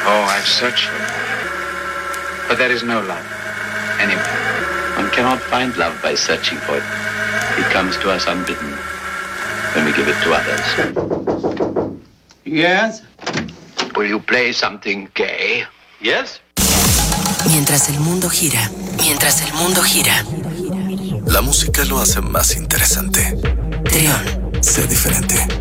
Oh, I've searched for it. But there is no love anywhere. One cannot find love by searching for it. It comes to us unbidden when we give it to others. Yes? Will you play something gay? Yes? Mientras el mundo gira, la música lo hace más interesante. Trión. Sé diferente.